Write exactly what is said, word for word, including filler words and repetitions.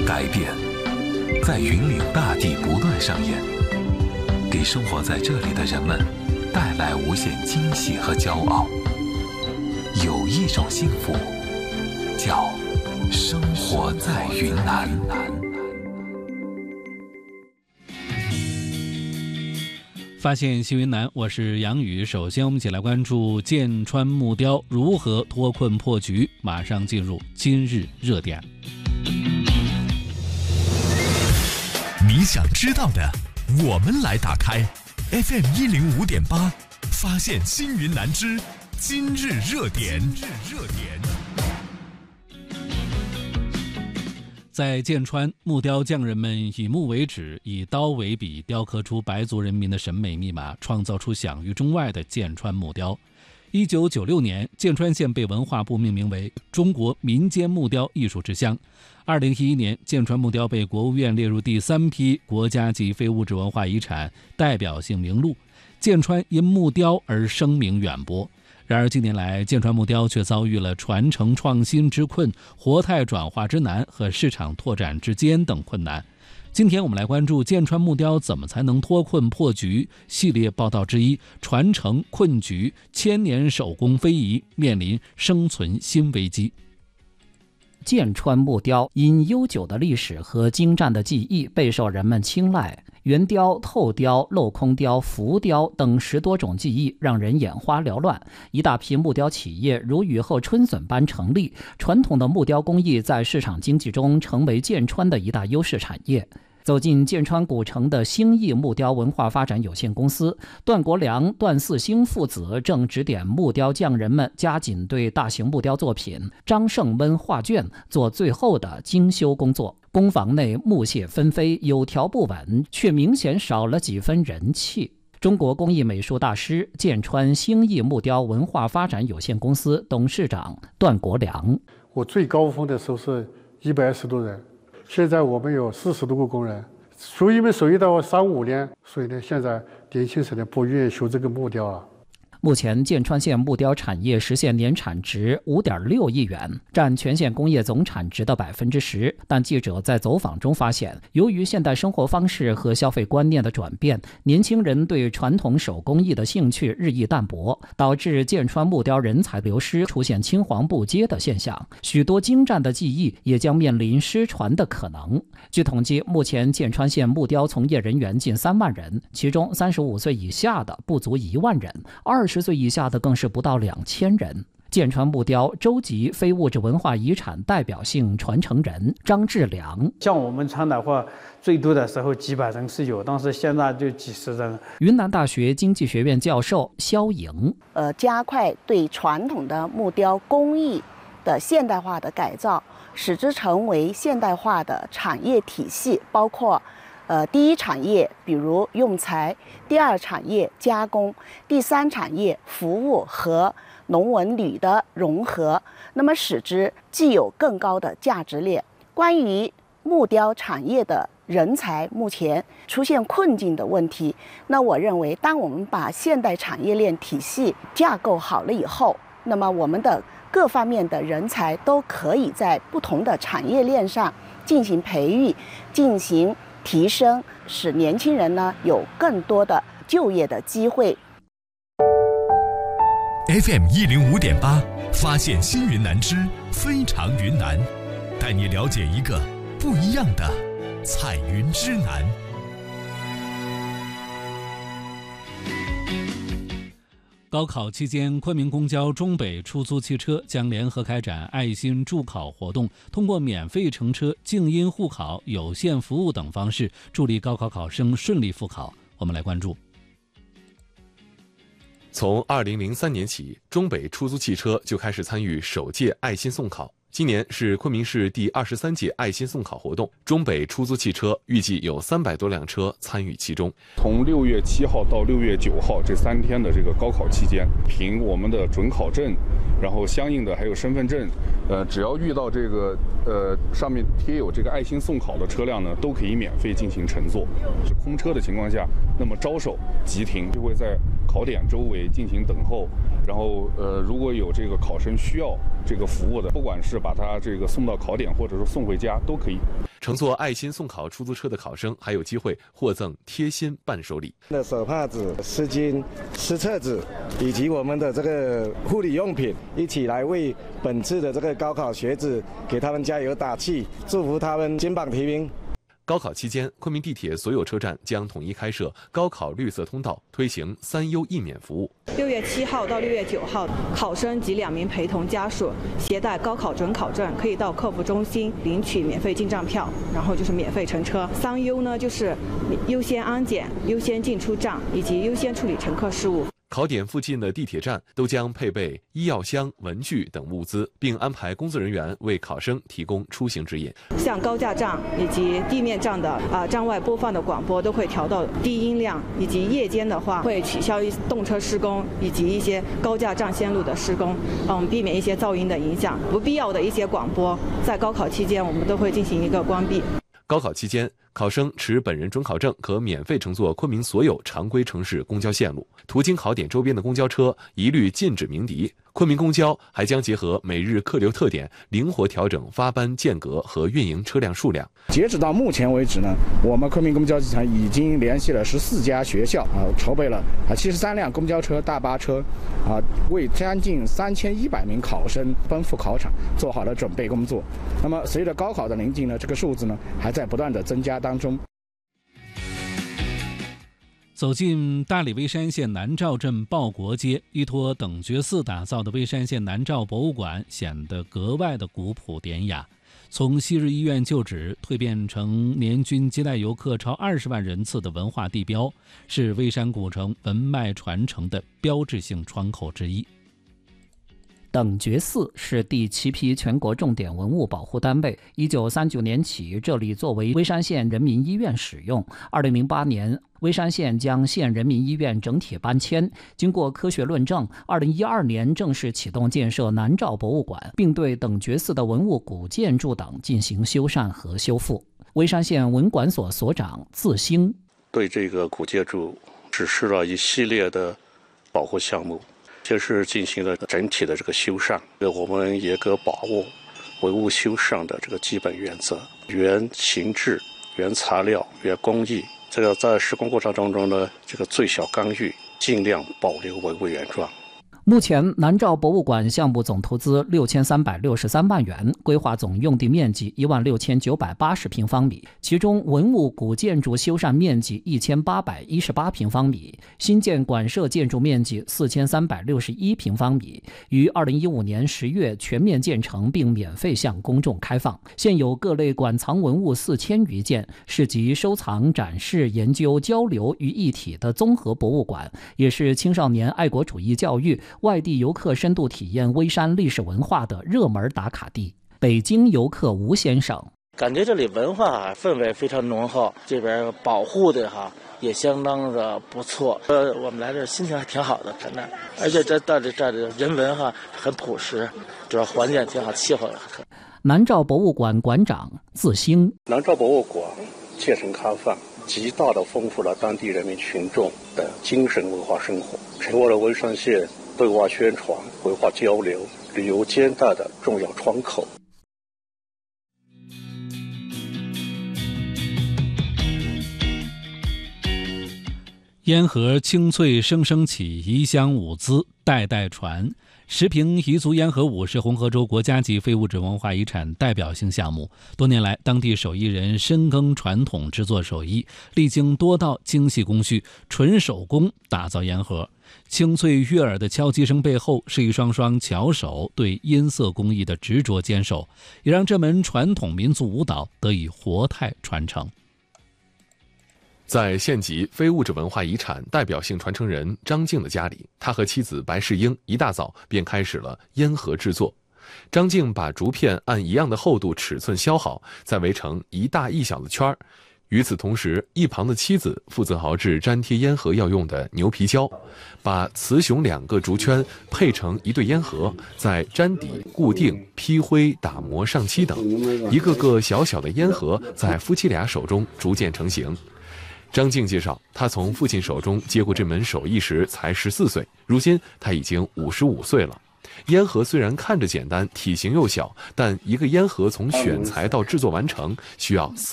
改变在云岭大地不断上演，给生活在这里的人们带来无限惊喜和骄傲。有一种幸福叫生活在云南。 发现新云南，我是杨宇。首先我们一起来关注剑川木雕如何脱困破局，马上进入今日热点。 你想知道的我们来打开 F M 一零五点八，发现新云南之今日热点。今日热点。 在剑川，木雕匠人们以木为纸，以刀为笔，雕刻出白族人民的审美密码，创造出享誉中外的剑川木雕。一九九六年，剑川县被文化部命名为中国民间木雕艺术之乡。二零一一年，剑川木雕被国务院列入第三批国家级非物质文化遗产代表性名录。剑川因木雕而声名远播。然而近年来，剑川木雕却遭遇了传承创新之困、活态转化之难和市场拓展之艰等困难。今天我们来关注剑川木雕怎么才能脱困破局系列报道之一，传承困局，千年手工非遗面临生存新危机。 剑川木雕因悠久的历史和精湛的技艺备受人们青睐，圆雕、透雕、镂空雕、浮雕等十多种技艺让人眼花缭乱。一大批木雕企业如雨后春笋般成立，传统的木雕工艺在市场经济中成为剑川的一大优势产业。走进剑川古城的兴义木雕文化发展有限公司，段国良、段四星父子正指点木雕匠人们加紧对大型木雕作品张胜温画卷做最后的精修工作。工房内木屑纷飞，有条不紊，却明显少了几分人气。中国工艺美术大师、剑川兴义木雕文化发展有限公司董事长段国良： 我最高峰的时候是一百二十多人，现在我们有四十多个工人，所以因为守业到三五年，所以呢，现在年轻人呢不愿意学这个木雕了。 目前剑川县木雕产业实现年产值 五点六亿元，占全县工业总产值的 百分之十。 但记者在走访中发现，由于现代生活方式和消费观念的转变，年轻人对传统手工艺的兴趣日益淡薄，导致剑川木雕人才流失，出现青黄不接的现象。许多精湛的技艺也将面临失传的可能。据统计，目前剑川县木雕从业人员近三万人，其中三十五岁以下的不足一万人，二十岁以下的更是不到两千人。剑川木雕州级非物质文化遗产代表性传承人张志良： 像我们传的话，最多的时候几百人是有，但是现在就几十人。 云南大学经济学院教授肖颖： 呃，加快对传统的木雕工艺的现代化的改造，使之成为现代化的产业体系，包括呃，第一产业比如用材，第二产业加工，第三产业服务和农文旅的融合，那么使之既有更高的价值链。关于木雕产业的人才目前出现困境的问题，那我认为，当我们把现代产业链体系架构好了以后，那么我们的各方面的人才都可以在不同的产业链上进行培育，进行提升，使年轻人呢有更多的就业的机会。 F M 一零五点八，发现新云南之非常云南，带你了解一个不一样的彩云之南。 高考期间，昆明公交中北出租汽车将联合开展爱心助考活动，通过免费乘车、静音护考、有限服务等方式，助力高考考生顺利复考。我们来关注。 从二零零三年起，中北出租汽车就开始参与首届爱心送考。今年是昆明市第二十三届爱心送考活动，中北出租汽车预计有三百多辆车参与其中。 从六月七号到六月九号这三天的这个高考期间，凭我们的准考证，然后相应的还有身份证，呃，只要遇到这个呃上面贴有这个爱心送考的车辆呢，都可以免费进行乘坐。是空车的情况下，那么招手即停，就会在考点周围进行等候。然后呃，如果有这个考生需要这个服务的，不管是把他这个送到考点，或者说送回家，都可以。 乘坐爱心送考出租车的考生还有机会获赠贴心伴手礼。 手帕子、湿巾、湿册子，以及我们的这个护理用品，一起来为本次的这个高考学子给他们加油打气，祝福他们金榜题名。 高考期间，昆明地铁所有车站将统一开设高考绿色通道，推行三优一免服务。 六月七号到六月九号，考生及两名陪同家属携带高考准考证，可以到客服中心领取免费进站票，然后就是免费乘车。三优呢，就是优先安检、优先进出站以及优先处理乘客事务。 考点附近的地铁站都将配备医药箱、文具等物资，并安排工作人员为考生提供出行指引。 像高架站以及地面站的啊站外播放的广播都会调到低音量，以及夜间的话会取消动车施工以及一些高架站线路的施工，嗯，避免一些噪音的影响。不必要的一些广播，在高考期间我们都会进行一个关闭。 高考期间，考生持本人准考证可免费乘坐昆明所有常规城市公交线路，途经考点周边的公交车一律禁止鸣笛。昆明公交还将结合每日客流特点，灵活调整发班间隔和运营车辆数量。 截止到目前为止呢，我们昆明公交集团已经联系了十四家学校啊，筹备了啊七十三辆公交车、大巴车，啊，为将近三千一百名考生奔赴考场做好了准备工作。那么随着高考的临近呢，这个数字呢还在不断的增加当中。 走进大理微山县南诏镇报国街，依托等觉寺打造的微山县南诏博物馆显得格外的古朴典雅。从昔日医院旧址蜕变成年均接待游客超二十万人次的文化地标，是微山古城文脉传承的标志性窗口之一。 等觉寺是第七批全国重点文物保护单位。一九三九年起，这里作为微山县人民医院使用。二零零八年，微山县将县人民医院整体搬迁，经过科学论证，二零一二年正式启动建设南诏博物馆，并对等觉寺的文物古建筑等进行修缮和修复。微山县文管所所长自兴对这个古建筑实施了一系列的保护项目。就是进行了整体的这个修缮，我们严格把握文物修缮的这个基本原则，原形制、原材料、原工艺。这个在施工过程当中呢，这个最小干预，尽量保留文物原状。 目前，南诏博物馆项目总投资六千三百六十三万元，规划总用地面积一万六千九百八十平方米，其中文物古建筑修缮面积一千八百一十八平方米，新建馆舍建筑面积四千三百六十一平方米，于二零一五年十月全面建成并免费向公众开放。现有各类馆藏文物四千余件，是集收藏、展示、研究、交流于一体的综合博物馆，也是青少年爱国主义教育、外地游客深度体验微山历史文化的热门打卡地。北京游客吴先生感觉这里文化氛围非常浓厚，这边保护的哈也相当的不错。呃，我们来这心情还挺好的，真的。而且这这这这人文哈很朴实，主要环境挺好，气候也很。 南诏博物馆馆长自兴， 南诏博物馆切身开放，极大的丰富了当地人民群众的精神文化生活，成为了微山县对外宣传、文化交流、旅游接待的重要窗口。 烟盒清脆声声起，移香舞姿代代传。石屏彝族烟盒舞是红河州国家级非物质文化遗产代表性项目。多年来，当地手艺人深耕传统制作手艺，历经多道精细工序，纯手工打造烟盒。清脆悦耳的敲击声背后，是一双双巧手对音色工艺的执着坚守，也让这门传统民族舞蹈得以活态传承。 在县级非物质文化遗产代表性传承人张静的家里，他和妻子白世英一大早便开始了烟盒制作。张静把竹片按一样的厚度尺寸削好，再围成一大一小的圈儿。与此同时，一旁的妻子负责熬制粘贴烟盒要用的牛皮胶，把雌雄两个竹圈配成一对烟盒，再粘底、固定、批灰、打磨、上漆等，一个个小小的烟盒在夫妻俩手中逐渐成型。张静介绍，他从父亲手中接过这门手艺时才十四岁，如今他已经五十五岁了。 烟盒虽然看着简单，体型又小，但一个烟盒从选材到制作完成需要